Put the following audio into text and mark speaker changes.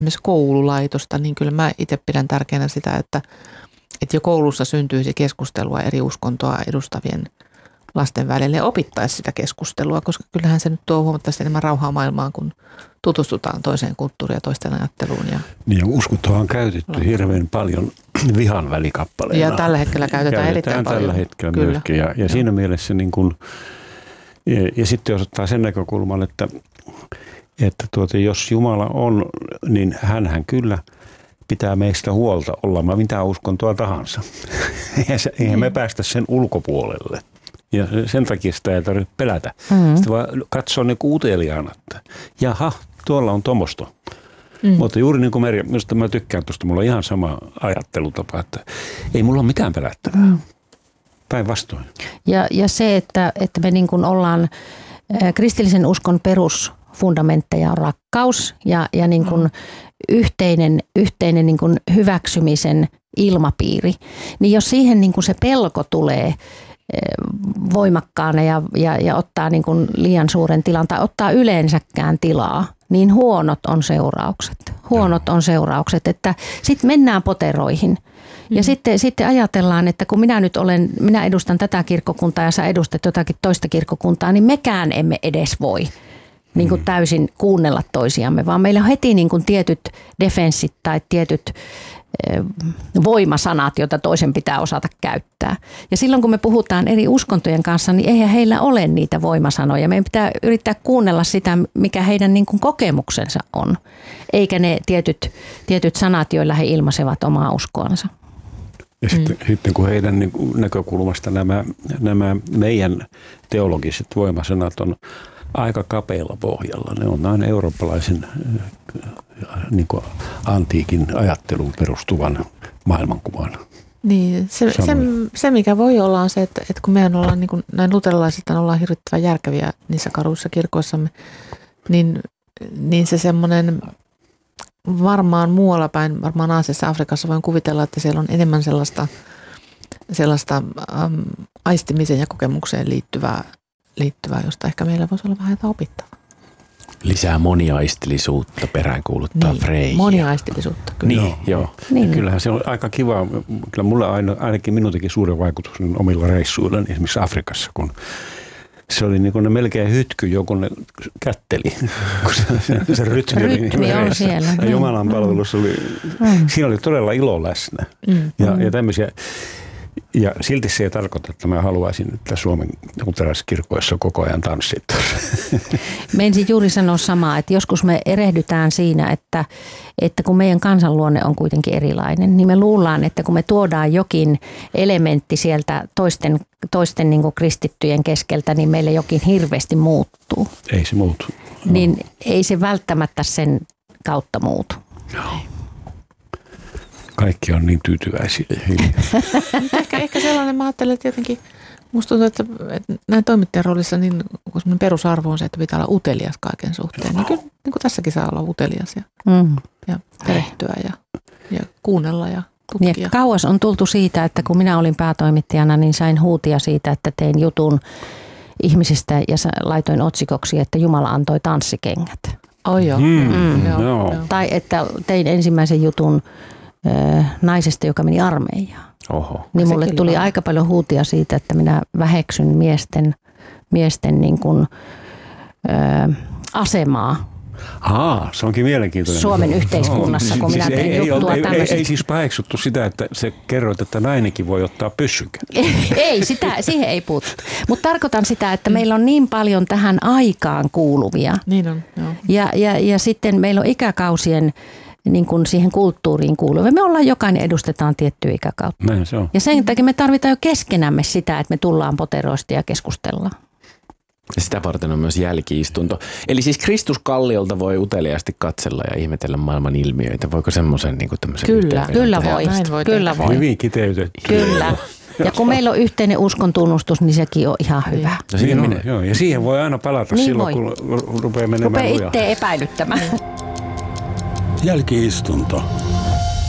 Speaker 1: esimerkiksi koululaitosta, niin kyllä mä itse pidän tärkeänä sitä, että jo koulussa syntyisi keskustelua eri uskontoa edustavien lasten välillä ja opittaisi sitä keskustelua, koska kyllähän se nyt tuo huomattavasti enemmän rauhaa maailmaan, kun tutustutaan toiseen kulttuuriin ja toisten ajatteluun.
Speaker 2: Niin, uskontoa on käytetty hirveän paljon vihan välikappaleena.
Speaker 1: Ja tällä hetkellä käytetään erittäin paljon.
Speaker 2: Tällä hetkellä myöskin. Ja siinä mielessä, niin kun, ja sitten jos ottaa sen näkökulman, että jos Jumala on, niin hänhän kyllä pitää meistä huolta, ollaan mitä uskontoa tahansa. Eihän me päästä sen ulkopuolelle. Ja sen takia sitä ei tarvitse pelätä. Sitten vaan katsoa niin uteliaana, että jaha, tuolla on tomosto. Mutta juuri niin kuin Merja, minusta mä tykkään tuosta, mulla on ihan sama ajattelutapa, että ei mulla ole mitään pelättävää. Päinvastoin. Ja
Speaker 3: se, että me niin kuin ollaan kristillisen uskon perusfundamentteja on rakkaus ja niin kuin yhteinen niin kuin hyväksymisen ilmapiiri. Niin jos siihen niin kuin se pelko tulee voimakkaana ja ottaa niin kuin liian suuren tilan tai ottaa yleensäkään tilaa, niin huonot on seuraukset. Että sitten mennään poteroihin. Ja sitten ajatellaan, että kun minä edustan tätä kirkkokuntaa ja sä edustat jotakin toista kirkkokuntaa, niin mekään emme edes voi niin kuin täysin kuunnella toisiamme, vaan meillä on heti niin kuin tietyt defenssit tai tietyt voimasanat, joita toisen pitää osata käyttää. Ja silloin kun me puhutaan eri uskontojen kanssa, niin eihän heillä ole niitä voimasanoja. Meidän pitää yrittää kuunnella sitä, mikä heidän niin kuin kokemuksensa on, eikä ne tietyt sanat, joilla he ilmaisevat omaa uskoansa.
Speaker 2: Ja sitten kun heidän näkökulmasta nämä meidän teologiset voimasanat on aika kapealla pohjalla. Ne on näin eurooppalaisen niin kuin antiikin ajatteluun perustuvan maailmankuvan.
Speaker 1: Niin, se mikä voi olla on se, että kun mehän ollaan niin kuin näin luterilaiset ollaan hirvittävän järkeviä niissä karuissa kirkoissamme, niin se semmoinen varmaan muualla päin, varmaan Aasiassa, Afrikassa voin kuvitella, että siellä on enemmän sellaista aistimisen ja kokemukseen liittyvää, josta ehkä meillä voisi olla vähän opittavaa.
Speaker 4: Lisää moniaistillisuutta peräänkuuluttaa Freija.
Speaker 1: Moniaistillisuutta, kyllä.
Speaker 4: Niin, joo.
Speaker 2: Niin. Kyllähän se on aika kiva. Kyllä mulle ainakin minun teki suuren vaikutuksen omilla reissuilla, esimerkiksi Afrikassa, kun se oli niin kuin ne melkein hytky, joku ne kätteli, kun se rytmi
Speaker 3: on siellä.
Speaker 2: Ja Jumalan palvelussa siinä oli todella ilo läsnä. Ja tämmöisiä. Ja silti se ei tarkoita, että mä haluaisin, että Suomen luterilaiskirkoissa koko ajan tanssitaan.
Speaker 3: Meinsin juuri sanoa samaa, että joskus me erehdytään siinä, että kun meidän kansanluonne on kuitenkin erilainen, niin me luullaan, että kun me tuodaan jokin elementti sieltä toisten niin kuin kristittyjen keskeltä, niin meille jokin hirveästi muuttuu.
Speaker 2: Ei se muutu.
Speaker 3: Niin ei se välttämättä sen kautta muutu.
Speaker 2: Joo. Kaikki on niin tyytyväisiä.
Speaker 1: Ehkä sellainen, mä ajattelen, että jotenkin musta tuntuu, että näin toimittajan roolissa niin perusarvo on se, että pitää olla utelias kaiken suhteen. Niin kyllä niin kuin tässäkin saa olla utelias ja perehtyä ja kuunnella ja tutkia.
Speaker 3: Ja kauas on tultu siitä, että kun minä olin päätoimittajana, niin sain huutia siitä, että tein jutun ihmisistä ja laitoin otsikoksi, että Jumala antoi tanssikengät.
Speaker 1: Joo.
Speaker 3: Joo. Tai että tein ensimmäisen jutun naisesta, joka meni armeijaan.
Speaker 4: Oho.
Speaker 3: Niin mulle tuli aika paljon huutia siitä, että minä väheksyn miesten niin kuin, asemaa.
Speaker 2: Se onkin mielenkiintoinen.
Speaker 3: Suomen yhteiskunnassa, kun minä tein juttua tämmöisestä.
Speaker 2: Ei siis paheksuttu sitä, että se kerroit, että nainenkin voi ottaa pyssykän.
Speaker 3: Ei, siihen ei puuttu. Mutta tarkoitan sitä, että meillä on niin paljon tähän aikaan kuuluvia.
Speaker 1: Niin on, joo.
Speaker 3: Ja sitten meillä on ikäkausien niin kuin siihen kulttuuriin kuuluvia. Me ollaan jokainen edustetaan tiettyä ikäkautta.
Speaker 2: Näin se on.
Speaker 3: Ja sen takia me tarvitaan jo keskenämme sitä, että me tullaan poteroista ja keskustellaan.
Speaker 4: Sitä varten on myös jälki-istunto. Eli siis Kristuskalliolta voi uteliaasti katsella ja ihmetellä maailman ilmiöitä. Voiko semmoisen niin tämmöisen
Speaker 3: Kyllä voi.
Speaker 2: Hyvin kiteytetty.
Speaker 3: Kyllä. Ja kun meillä on yhteinen uskon tunnustus, niin sekin on ihan hyvä.
Speaker 2: Joo. Ja siihen voi aina palata niin silloin, kun rupeaa menemään lujaa.
Speaker 3: Rupeaa itse epäilyttämään.
Speaker 5: Jälki-istunto.